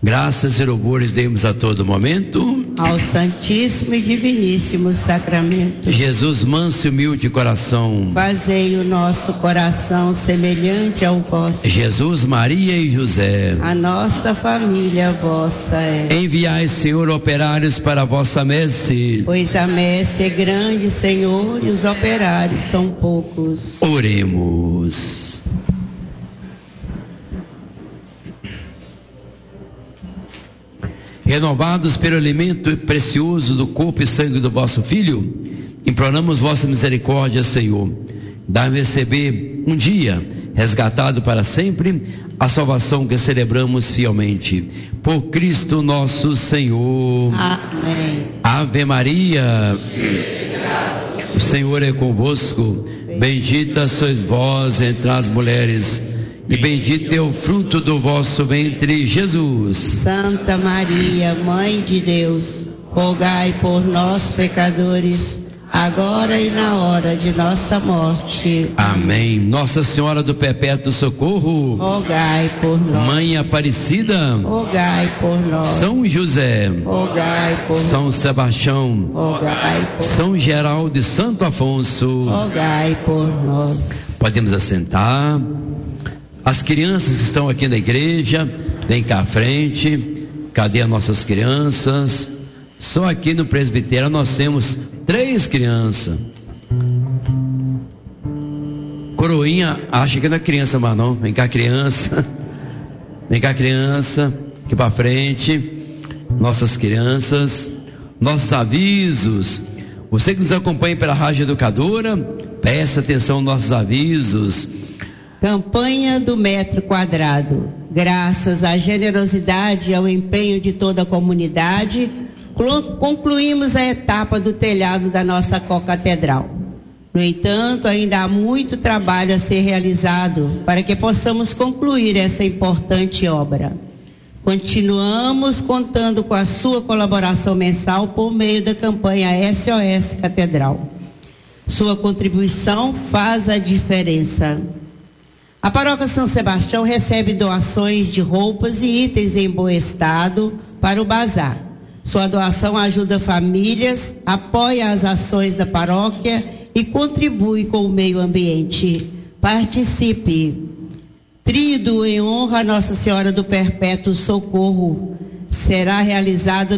Graças e louvores demos a todo momento ao Santíssimo e Diviníssimo Sacramento. Jesus, manso e humilde coração, fazei o nosso coração semelhante ao vosso. Jesus, Maria e José, a nossa família vossa é. Enviai, Senhor, operários para a vossa messe, pois a messe é grande, Senhor, e os operários são poucos. Oremos. Renovados pelo alimento precioso do corpo e sangue do vosso Filho, imploramos vossa misericórdia, Senhor. Dá-me receber um dia, resgatado para sempre, a salvação que celebramos fielmente. Por Cristo nosso Senhor. Amém. Ave Maria. O Senhor é convosco. Bendita sois vós entre as mulheres, e bendito é o fruto do vosso ventre, Jesus. Santa Maria, Mãe de Deus, rogai por nós, pecadores, agora e na hora de nossa morte. Amém. Nossa Senhora do Perpétuo Socorro, rogai por nós. Mãe Aparecida, rogai por nós. São José, rogai por São nós. Sebastião, rogai por São Geraldo e Santo Afonso, rogai por nós. Podemos assentar. As crianças que estão aqui na igreja, vem cá à frente. Cadê as nossas crianças? Só aqui no presbitério nós temos 3 crianças. Coroinha acha que não é criança, mas não. Vem cá, criança. Vem cá, criança. Aqui pra frente. Nossas crianças. Nossos avisos. Você que nos acompanha pela Rádio Educadora, presta atenção nos nossos avisos. Campanha do metro quadrado. Graças à generosidade e ao empenho de toda a comunidade, concluímos a etapa do telhado da nossa co-catedral. No entanto, ainda há muito trabalho a ser realizado para que possamos concluir essa importante obra. Continuamos contando com a sua colaboração mensal por meio da campanha SOS Catedral. Sua contribuição faz a diferença. A Paróquia São Sebastião recebe doações de roupas e itens em bom estado para o bazar. Sua doação ajuda famílias, apoia as ações da paróquia e contribui com o meio ambiente. Participe. Tríduo em honra a Nossa Senhora do Perpétuo Socorro será realizado